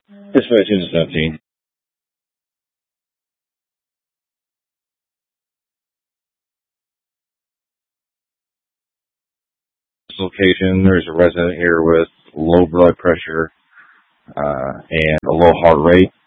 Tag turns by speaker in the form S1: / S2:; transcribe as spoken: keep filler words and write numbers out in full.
S1: Dispatch is seventeen. This location, there's a resident here with low blood pressure uh, and a low heart rate.